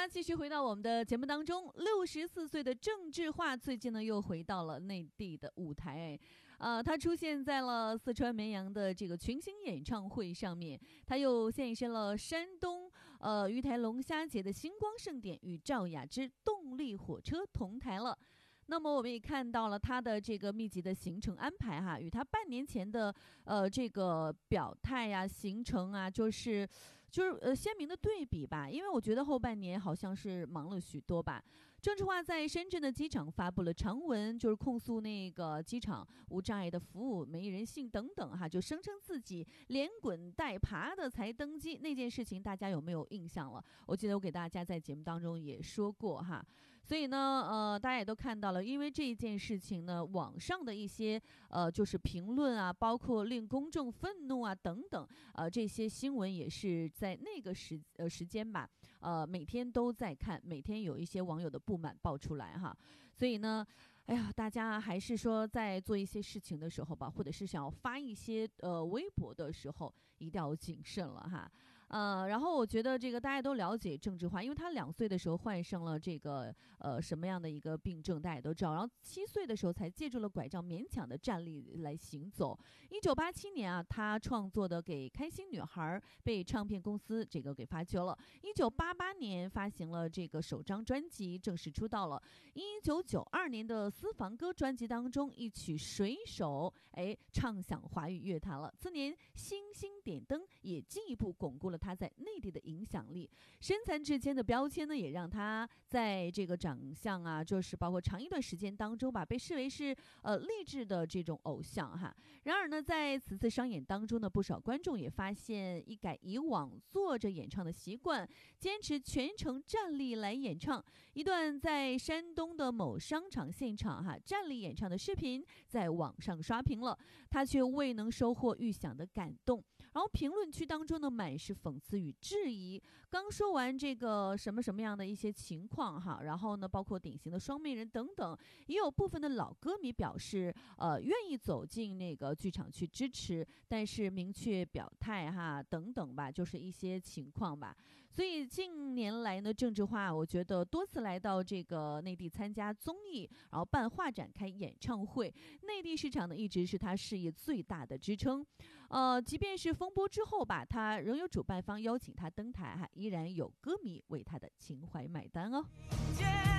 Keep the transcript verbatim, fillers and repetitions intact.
继续回到我们的节目当中，六十四岁的郑智化最近呢又回到了内地的舞台，呃，他出现在了四川绵阳的这个群星演唱会上面，他又现身了山东呃鱼台龙虾节的星光盛典，与赵雅芝动力火车同台了。那么我们也看到了他的这个密集的行程安排哈，与他半年前的呃这个表态呀、行程啊，就是就是呃鲜明的对比吧。因为我觉得后半年好像是忙了许多吧。郑智化在深圳的机场发布了长文，就是控诉那个机场无障碍的服务、没人性等等哈，就声称自己连滚带爬的才登机那件事情，大家有没有印象了？我记得我给大家在节目当中也说过哈。所以呢，呃，大家也都看到了，因为这一件事情呢，网上的一些呃就是评论啊，包括令公众愤怒啊等等，呃，这些新闻也是在那个时呃时间吧，呃，每天都在看，每天有一些网友的不满爆出来哈，所以呢。哎呀，大家还是说在做一些事情的时候吧，或者是想要发一些呃微博的时候，一定要谨慎了哈。呃，然后我觉得这个大家都了解郑智化，因为他两岁的时候患上了这个呃什么样的一个病症，大家也都知道。然后七岁的时候才借助了拐杖勉强的站立来行走。一九八七年啊，他创作的《给开心女孩》被唱片公司这个给发掘了。一九八八年发行了这个首张专辑，正式出道了。一九九二年的私房歌专辑当中，一曲《水手》哎唱响华语乐坛了。次年星星点灯也进一步巩固了他在内地的影响力。身残志坚的标签呢，也让他在这个长相啊，就是包括长一段时间当中吧，被视为是呃励志的这种偶像哈。然而呢，在此次商演当中呢，不少观众也发现一改以往坐着演唱的习惯，坚持全程站立来演唱。一段在山东的某商场现场哈站立演唱的视频在网上刷屏了，他却未能收获预想的感动。然后评论区当中呢，满是讽刺与质疑。刚说完这个什么什么样的一些情况哈，然后呢，包括典型的双面人等等，也有部分的老歌迷表示，呃，愿意走进那个剧场去支持，但是明确表态哈等等吧，就是一些情况吧。所以近年来呢，郑智化我觉得多次来到这个内地参加综艺，然后办画展、开演唱会，内地市场呢一直是他事业最大的支撑。呃，即便是风波之后吧，他仍有主办方邀请他登台，哈，依然有歌迷为他的情怀买单哦。